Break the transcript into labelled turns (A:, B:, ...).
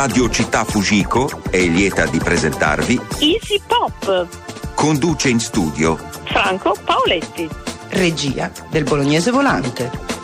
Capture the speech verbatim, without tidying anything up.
A: Radio Città Fujiko è lieta di presentarvi
B: Easy Pop.
A: Conduce in studio
B: Franco Paoletti.
C: Regia del Bolognese Volante.